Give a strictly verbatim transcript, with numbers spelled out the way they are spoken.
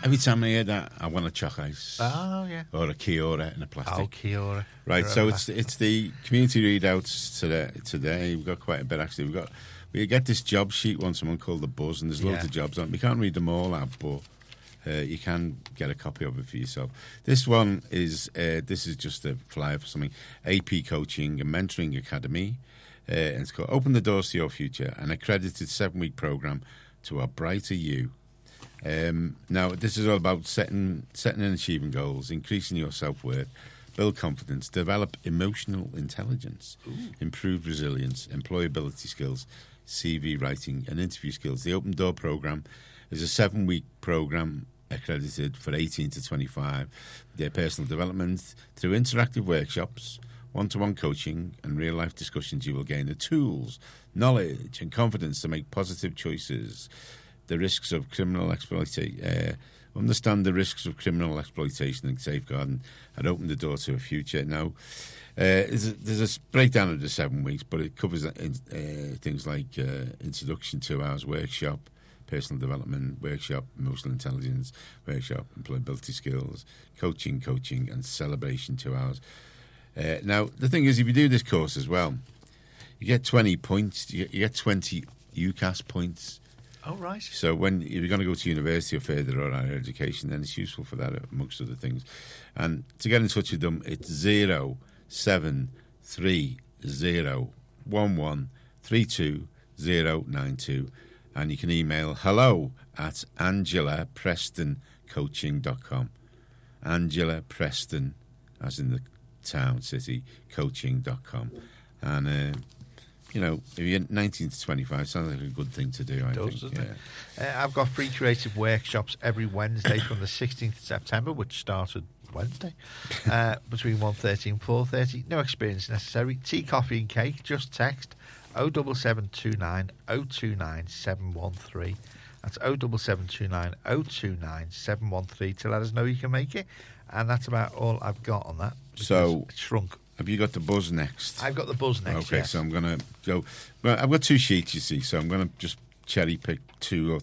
Every time I hear that, I want a choc ice. Oh, yeah. Or a Kia-Ora in a plastic. Oh, Kia-Ora. Right, so it's it's the community readouts today. Today we've got quite a bit actually. We've got we get this job sheet on someone called the Buzz, and there's loads Yeah. of jobs on. We can't read them all out, but uh, you can get a copy of it for yourself. This one is uh, this is just a flyer for something. A P Coaching and Mentoring Academy, uh, and it's called Open the Doors to Your Future, an accredited seven-week program to a brighter you. Um, now, this is all about setting, setting and achieving goals, increasing your self-worth, build confidence, develop emotional intelligence, Ooh. improve resilience, employability skills, C V writing, and interview skills. The Open Door program is a seven-week program accredited for eighteen to twenty-five. Their personal development through interactive workshops, one-to-one coaching, and real-life discussions. You will gain the tools, knowledge, and confidence to make positive choices. The risks of criminal exploitation. Uh, understand the risks of criminal exploitation and safeguarding, and open the door to a future. Now, uh, there's, a, there's a breakdown of the seven weeks, but it covers uh, uh, things like uh, introduction, two hours workshop, personal development workshop, emotional intelligence workshop, employability skills, coaching, coaching, and celebration, two hours. Uh, now, the thing is, if you do this course as well, you get twenty points. You get, you get twenty U C A S points. Oh, right. So when you're going to go to university or further or higher education, then it's useful for that, amongst other things. And to get in touch with them, it's zero seven three zero one one three two zero nine two. And you can email hello at angela preston coaching dot com. Angela Preston, as in the town, city, coaching dot com. And... Uh, You know, if you're nineteen to twenty-five, sounds like a good thing to do, I It does, think. doesn't Yeah. it? Uh, I've got free creative workshops every Wednesday from the sixteenth of September, which started Wednesday, uh, between one thirty and four thirty. No experience necessary. Tea, coffee and cake. Just text oh seven seven two nine oh two nine seven one three. That's oh seven seven two nine oh two nine seven one three to let us know you can make it. And that's about all I've got on that. So it shrunk. Have you got the Buzz next? I've got the Buzz next, Okay, yes. so I'm going to go... Well, I've got two sheets, you see, so I'm going to just cherry pick two or